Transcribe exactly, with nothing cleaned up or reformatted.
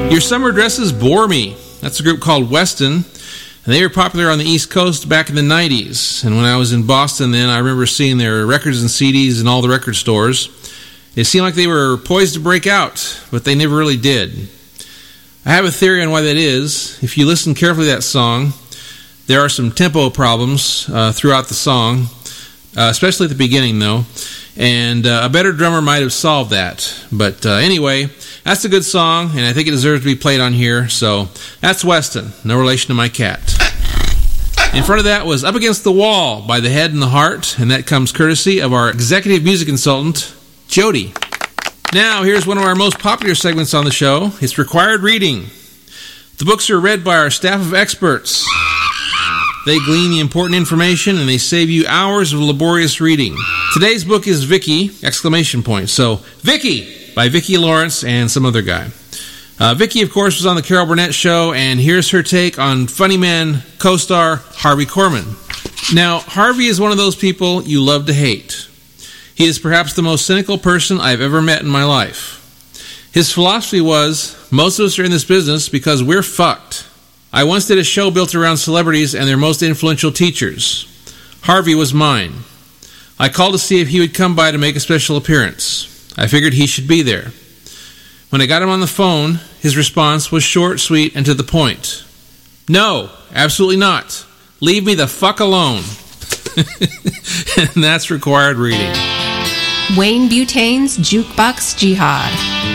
Your Summer Dresses Bore Me. That's a group called Weston, and they were popular on the East Coast back in the nineties. And when I was in Boston then, I remember seeing their records and C Ds in all the record stores. It seemed like they were poised to break out, but they never really did. I have a theory on why that is. If you listen carefully to that song, there are some tempo problems uh, throughout the song, uh, especially at the beginning, though. And uh, a better drummer might have solved that. But uh, anyway, that's a good song, and I think it deserves to be played on here. So that's Weston, no relation to my cat. In front of that was Up Against the Wall by The Head and the Heart, and that comes courtesy of our executive music consultant, Jody. Now, here's one of our most popular segments on the show. It's Required Reading. The books are read by our staff of experts. They glean the important information, and they save you hours of laborious reading. Today's book is Vicky, exclamation point. So, Vicky, by Vicki Lawrence and some other guy. Uh, Vicky, of course, was on the Carol Burnett Show, and here's her take on Funny Man co-star Harvey Korman. Now, Harvey is one of those people you love to hate. He is perhaps the most cynical person I've ever met in my life. His philosophy was, most of us are in this business because we're fucked. I once did a show built around celebrities and their most influential teachers. Harvey was mine. I called to see if he would come by to make a special appearance. I figured he should be there. When I got him on the phone, his response was short, sweet, and to the point. No, absolutely not. Leave me the fuck alone. And that's Required Reading. Wayne Butane's Jukebox Jihad.